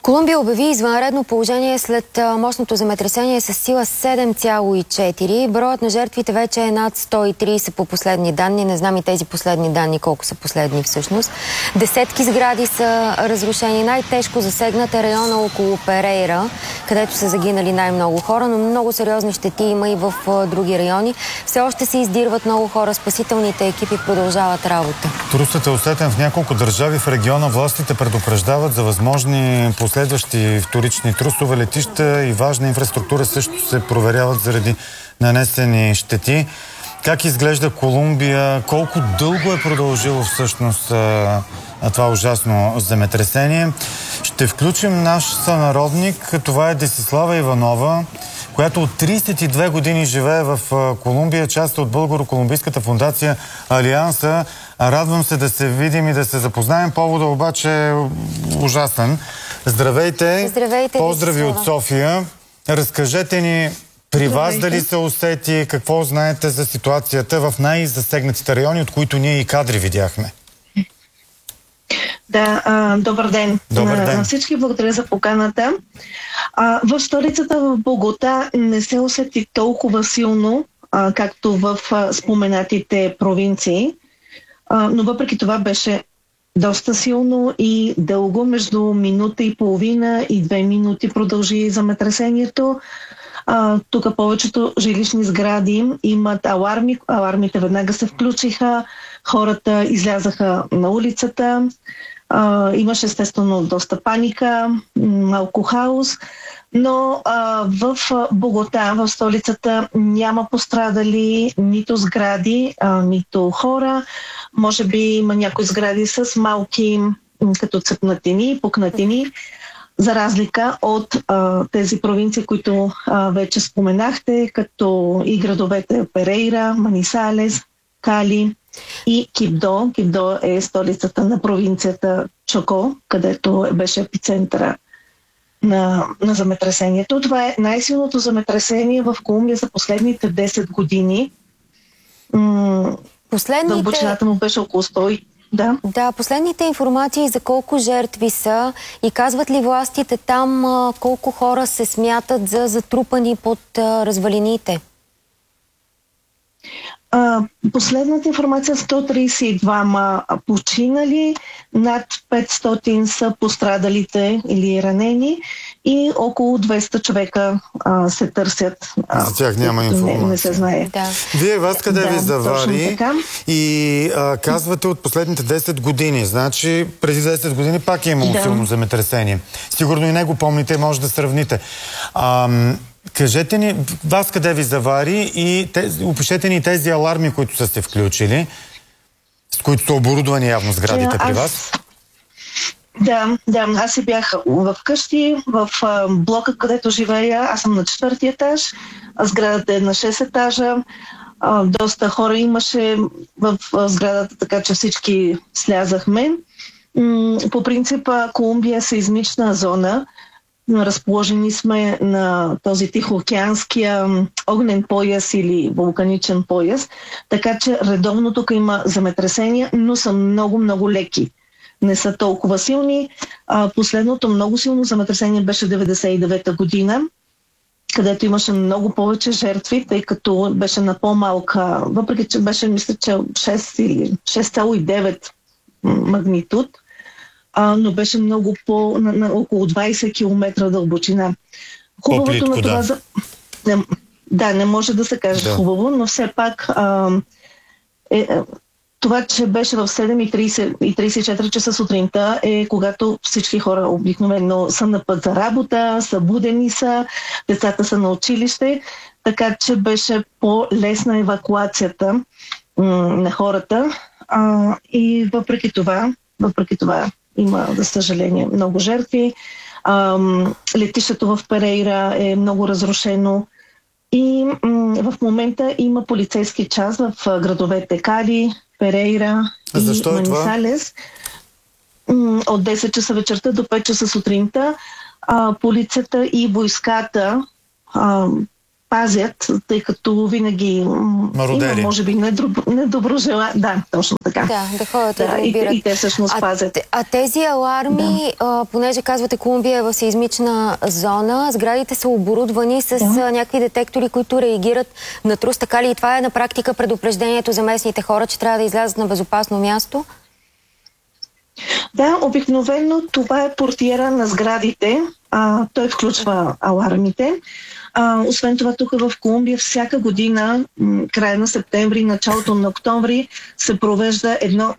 Колумбия обяви извънредно положение след мощното земетресение с сила 7,4. Броят на жертвите вече е над 130 по последни данни. Не знам и тези последни данни колко са последни всъщност. Десетки сгради са разрушени. Най-тежко засегнат е района около Перейра, където са загинали най-много хора, но много сериозни щети има и в други райони. Все още се издирват много хора. Спасителните екипи продължават работа. Трусът е усетен в няколко държави в региона. Властите предупреждават за възможни следващи вторични трусове, летища и важна инфраструктура също се проверяват заради нанесени щети. Как изглежда Колумбия? Колко дълго е продължило всъщност това ужасно земетресение? Ще включим наш сънародник. Това е Десислава Иванова, която от 32 години живее в Колумбия, част от Българо-колумбийската фондация Алианса. Радвам се да се видим и да се запознаем. Повода обаче е ужасен. Здравейте! Здравейте, поздрави от София. Разкажете ни при вас дали се усети, какво знаете за ситуацията в най-засегнатите райони, от които ние и кадри видяхме. Да, добър ден. На всички благодаря за поканата. В столицата в Богота не се усети толкова силно, както в споменатите провинции, но въпреки това беше доста силно и дълго, между минута и половина и 2 минути продължи земетресението. Тук повечето жилищни сгради имат аларми. Алармите веднага се включиха, хората излязаха на улицата. Имаше естествено доста паника, малко хаос, но в Богота, в столицата, няма пострадали нито сгради, нито хора. Може би има някои сгради с малки като цепнатини, пукнатини, за разлика от тези провинции, които вече споменахте, като и градовете Перейра, Манисалес, Кали и Кибдо. Кибдо е столицата на провинцията Чоко, където беше епицентъра на земетресението. Това е най-силното земетресение в Колумбия за последните 10 години. Дълбочината му беше около 100. Да, последните информации за колко жертви са и казват ли властите там колко хора се смятат за затрупани под развалините? Последната информация 132 починали, над 500 са пострадалите или ранени и около 200 човека се търсят. За тях няма информация. Не се знае. Да. Вие вас къде ви завари и казвате от последните 10 години. Значи преди 10 години пак е имало силно земетресение. Сигурно и него помните, може да сравните. Кажете ни, вас къде ви завари и опишете ни тези аларми, които са се включили, с които са оборудвани явно сградите при вас. Да, аз си бях вкъщи, в блока, където живея. Аз съм на 4-ти етаж, сградата е на 6 етажа. Доста хора имаше в сградата, така че всички слязахме. По принцип, Колумбия е сеизмична зона. Разположени сме на този Тихоокеанския огнен пояс или вулканичен пояс, така че редовно тук има земетресения, но са много леки. Не са толкова силни. Последното много силно земетресение беше 99-та година, където имаше много повече жертви, тъй като беше на по-малка, въпреки че беше, мисля, че 6 или 6,9 магнитуд, но беше много на около 20 км дълбочина. Хубавото на това... не може да се каже хубаво, но все пак това, че беше в 7:30 и 34 часа сутринта е когато всички хора обикновено са на път за работа, събудени са, децата са на училище, така че беше по-лесна евакуацията на хората. И въпреки това има, за съжаление, много жертви. Летището в Перейра е много разрушено и в момента има полицейски час в градовете Кали, Перейра и Манисалес. От 10 часа вечерта до 5 часа сутринта полицията и войската пазят, тъй като винаги има, може би, недобро желание. Да, точно така. Да ходят да убират. И те всъщност пазят. А тези аларми, понеже казвате Колумбия е в сеизмична зона, сградите са оборудвани с някакви детектори, които реагират на трус. Така ли и това е на практика предупреждението за местните хора, че трябва да излязат на безопасно място? Да, обикновено това е портиера на сградите. Той включва алармите. Освен това, тук в Колумбия всяка година, края на септември, началото на октомври, се провежда една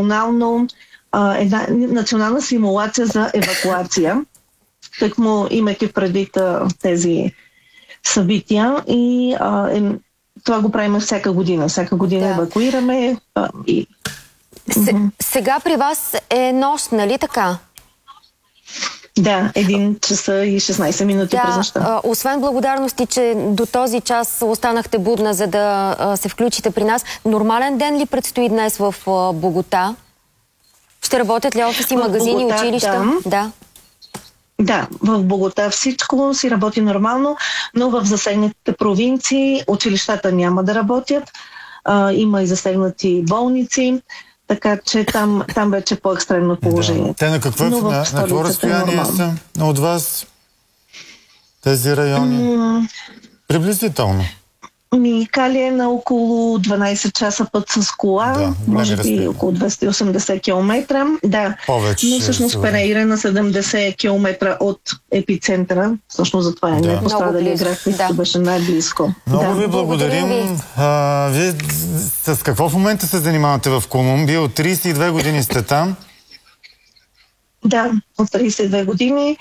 национална симулация за евакуация. Тъкмо имайки предвид тези събития и това го правим всяка година. Всяка година евакуираме и... Сега при вас е нощ, нали така? Да, 1 часа и 16 минути през нощта. Освен благодарности, че до този час останахте будна, за да се включите при нас, нормален ден ли предстои днес в Богота? Ще работят ли офиси, магазини, училища? Да, в Богота всичко си работи нормално, но в засегнатите провинции училищата няма да работят. Има и засегнати болници. Така че там вече е по-екстремно положение. Те на какво разстояние са от вас тези райони? Приблизително. Кали е на около 12 часа път с кола, може би около 280 км. Да, повече, но всъщност Перейра на 70 км от епицентъра. Всъщност затова е непострадалия град, който беше най-близко. Много ви благодарим. Вие с какво в момента се занимавате в Колумбия? От 32 години сте там? Да, от 32 години.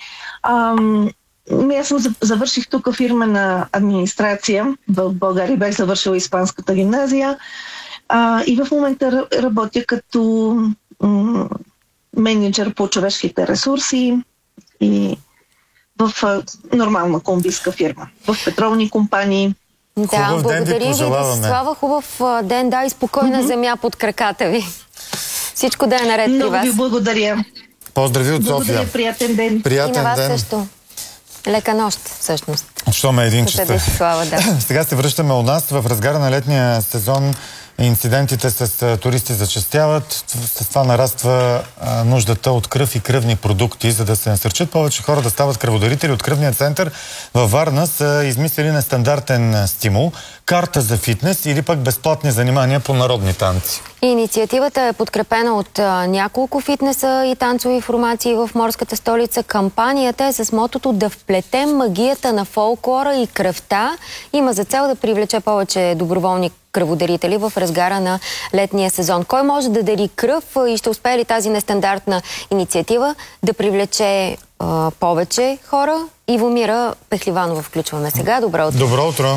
Аз завърших тук фирмена администрация. В България бях завършила Испанската гимназия и в момента работя като мениджър по човешките ресурси и в нормална колумбийска фирма. В петролни компании. Да, благодаря ви, Десислава. Хубав ден, и спокойна земя под краката ви. Всичко да е наред при вас. Много ви благодаря. Поздрави от София. Благодаря, приятен ден. И на вас също. Лека нощ, всъщност. Що ме 1 часа. Сега се връщаме у нас. В разгара на летния сезон инцидентите с туристи зачестяват. С това нараства нуждата от кръв и кръвни продукти, за да се насърчат повече хора да стават кръводарители. От кръвния център във Варна са измислили нестандартен стимул – карта за фитнес или пък безплатни занимания по народни танци. Инициативата е подкрепена от няколко фитнеса и танцови формации в морската столица. Кампанията е с мотото да вплетем магията на фолклора и кръвта. Има за цел да привлече повече доброволни кръводарители в разгара на летния сезон. Кой може да дари кръв и ще успее ли тази нестандартна инициатива да привлече повече хора? Ивомира Пехливанова включваме сега. Добро утро. Добро утро.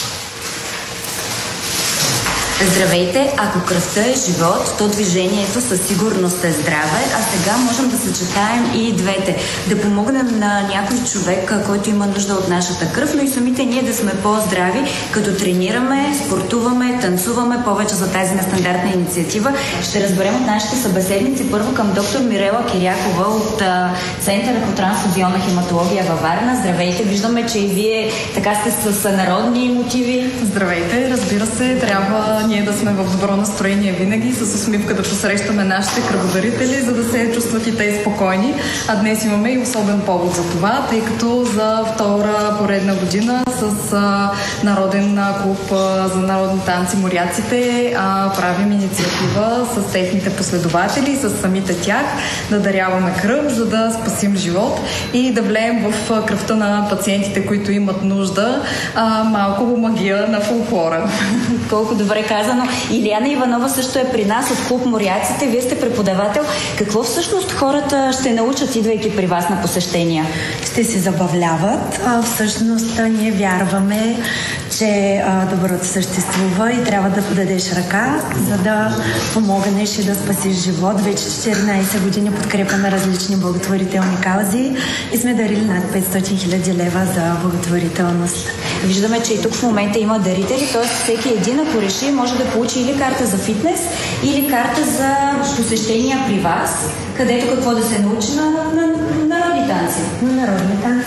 Здравейте! Ако кръвта е живот, то движението със сигурност е здраве, а сега можем да съчетаем и двете. Да помогнем на някой човек, който има нужда от нашата кръв, но и самите ние да сме по-здрави, като тренираме, спортуваме, танцуваме. Повече за тази нестандартна инициатива ще разберем от нашите събеседници. Първо към доктор Мирела Кирякова от Центъра по трансфузионна хематология във Варна. Здравейте! Виждаме, че и вие така сте с народни мотиви. Здравейте! Разбира се, трябва ние да сме в добро настроение винаги, с усмивка да посрещаме нашите кръводарители, за да се чувстват и те спокойни. А днес имаме и особен повод за това, тъй като за втора поредна година с Народен клуб за народни танци Моряците правим инициатива с техните последователи, с самите тях, да даряваме кръв, за да спасим живот и да влеем в кръвта на пациентите, които имат нужда, малко магия на фолклора. Колко добре казано. Илияна Иванова също е при нас от клуб Моряците. Вие сте преподавател. Какво всъщност хората ще научат, идвайки при вас на посещения? Ще се забавляват. Всъщност ние вярваме, че доброто съществува и трябва да подадеш ръка, за да помогнеш и да спасиш живот. Вече 14 години подкрепяме различни благотворителни каузи и сме дарили над 500 000 лева за благотворителност. Виждаме, че и тук в момента има дарители, т.е. всеки един, ако реши, може да получи или карта за фитнес, или карта за посещения при вас, където какво да се научи на народни танци. На народни танци,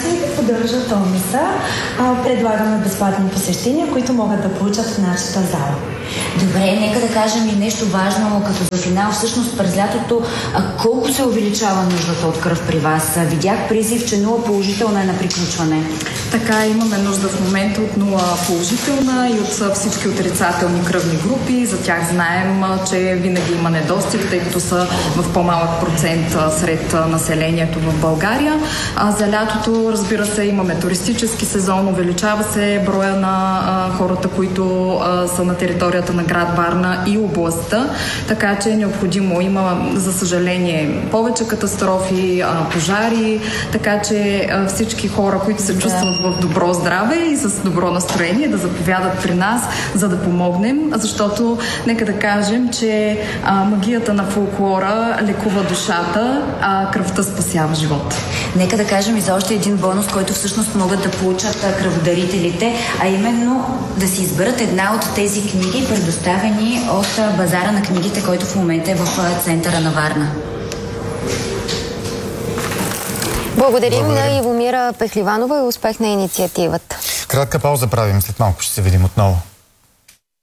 поддържа тонуса. Предлагаме безплатни посещения, които могат да получат в нашата зала. Добре, нека да кажем и нещо важно, като за финал. Всъщност през лятото колко се увеличава нуждата от кръв при вас? Видях призив, че 0 положителна е на приключване. Така, имаме нужда в момента от 0 положителна и от всички отрицателни кръвни групи. За тях знаем, че винаги има недостиг, тъй като са в по-малък процент сред населението в България. За лятото, разбира се, имаме туристически сезон, увеличава се броя на хората, които са на територията на град Варна и областта, така че е необходимо. Има, за съжаление, повече катастрофи, пожари, така че всички хора, които се чувстват в добро здраве и с добро настроение, да заповядат при нас, за да помогнем, защото нека да кажем, че магията на фолклора лекува душата, а кръвта спасява живот. Нека да кажем и за още един бонус, който всъщност могат да получат кръводарителите, а именно да си изберат една от тези книги, предоставени от базара на книгите, който в момента е в центъра на Варна. Благодарим на Ивомира Пехливанова и успех на инициативата. Кратка пауза правим, след малко ще се видим отново.